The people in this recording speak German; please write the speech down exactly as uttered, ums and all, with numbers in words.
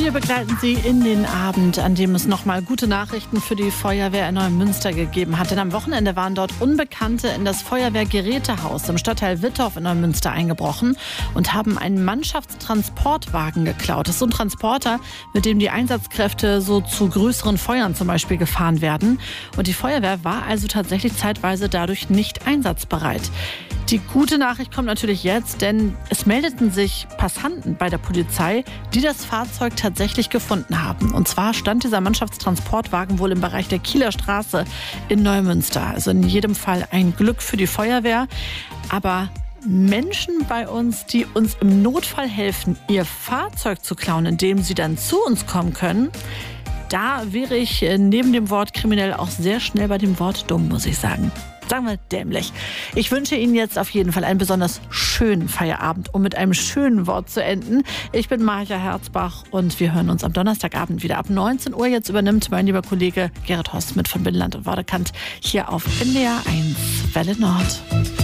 Wir begleiten Sie in den Abend, an dem es nochmal gute Nachrichten für die Feuerwehr in Neumünster gegeben hat. Denn am Wochenende waren dort Unbekannte in das Feuerwehrgerätehaus im Stadtteil Wittorf in Neumünster eingebrochen und haben einen Mannschaftstransportwagen geklaut. Das ist so ein Transporter, mit dem die Einsatzkräfte so zu größeren Feuern zum Beispiel gefahren werden. Und die Feuerwehr war also tatsächlich zeitweise dadurch nicht einsatzbereit. Die gute Nachricht kommt natürlich jetzt, denn es meldeten sich Passanten bei der Polizei, die das Fahrzeug tatsächlich gefunden haben. Und zwar stand dieser Mannschaftstransportwagen wohl im Bereich der Kieler Straße in Neumünster. Also in jedem Fall ein Glück für die Feuerwehr. Aber Menschen bei uns, die uns im Notfall helfen, ihr Fahrzeug zu klauen, indem sie dann zu uns kommen können, da wäre ich neben dem Wort kriminell auch sehr schnell bei dem Wort dumm, muss ich sagen. Sagen wir dämlich. Ich wünsche Ihnen jetzt auf jeden Fall einen besonders schönen Feierabend, um mit einem schönen Wort zu enden. Ich bin Marja Herzbach und wir hören uns am Donnerstagabend wieder. Ab neunzehn Uhr jetzt übernimmt mein lieber Kollege Gerrit Horst mit von Binnenland und Wortekant hier auf N D R eins Welle Nord.